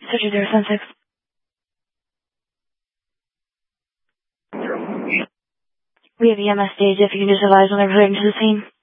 Search 076. We have EMS stage if you can just advise when they're returning to the scene.